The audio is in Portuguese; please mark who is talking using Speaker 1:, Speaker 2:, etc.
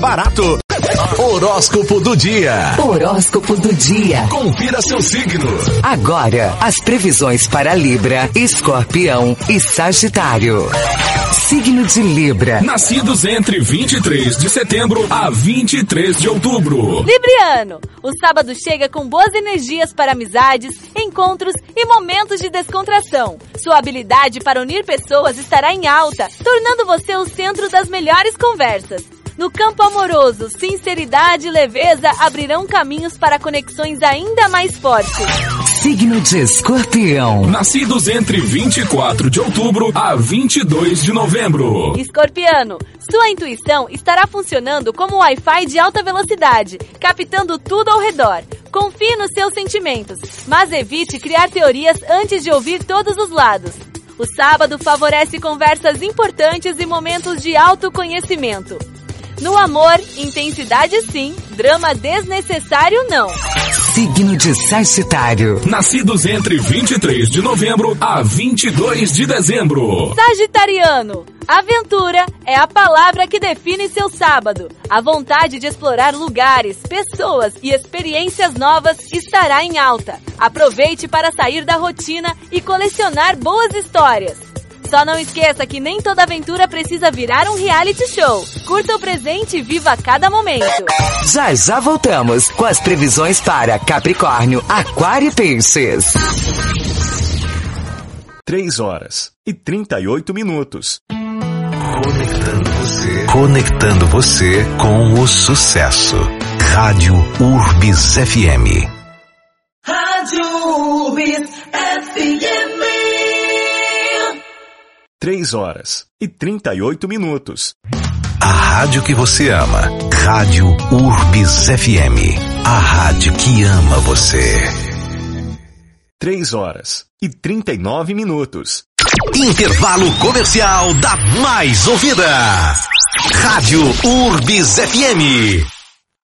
Speaker 1: barato. Horóscopo do dia.
Speaker 2: Horóscopo do dia.
Speaker 1: Confira seu signo.
Speaker 2: Agora, as previsões para Libra, Escorpião e Sagitário. Signo de Libra.
Speaker 3: Nascidos entre 23 de setembro a 23 de outubro.
Speaker 4: Libriano, o sábado chega com boas energias para amizades, encontros e momentos de descontração. Sua habilidade para unir pessoas estará em alta, tornando você o centro das melhores conversas. No campo amoroso, sinceridade e leveza abrirão caminhos para conexões ainda mais fortes.
Speaker 2: Signo de Escorpião.
Speaker 3: Nascidos entre 24 de outubro a 22 de novembro.
Speaker 4: Escorpiano, sua intuição estará funcionando como Wi-Fi de alta velocidade, captando tudo ao redor. Confie nos seus sentimentos, mas evite criar teorias antes de ouvir todos os lados. O sábado favorece conversas importantes e momentos de autoconhecimento. No amor, intensidade sim, drama desnecessário não.
Speaker 2: Signo de Sagitário.
Speaker 3: Nascidos entre 23 de novembro a 22 de dezembro.
Speaker 4: Sagitariano, aventura é a palavra que define seu sábado. A vontade de explorar lugares, pessoas e experiências novas estará em alta. Aproveite para sair da rotina e colecionar boas histórias. Só não esqueça que nem toda aventura precisa virar um reality show. Curta o presente e viva cada momento.
Speaker 2: Já voltamos com as previsões para Capricórnio, Aquário e Peixes.
Speaker 1: 3h38.
Speaker 5: Conectando você com o sucesso. Rádio Urbis FM.
Speaker 6: Rádio Urbis FM.
Speaker 1: 3h38.
Speaker 5: A rádio que você ama. Rádio Urbis FM. A rádio que ama você.
Speaker 1: 3h39.
Speaker 5: Intervalo comercial da mais ouvida. Rádio Urbis FM.